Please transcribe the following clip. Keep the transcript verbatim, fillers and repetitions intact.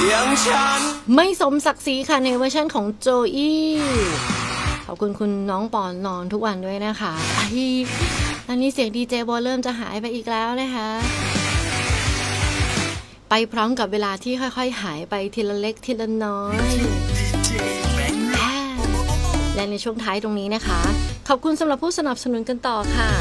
อย่างฉันไม่สมศักดิ์ศรีค่ะในเวอร์ชันของโจอี้ขอบคุณคุณน้องปอนนอนทุกวันด้วยนะคะไอ้ตอนนี้เสียงดีเจโบเริ่มจะหายไปอีกแล้วนะคะไปพร้อมกับเวลาที่ค่อยๆหายไปทีละเล็กทีละน้อยและในช่วงท้ายตรงนี้นะคะขอบคุณสำหรับผู้สนับสนุนกันต่อค่ะ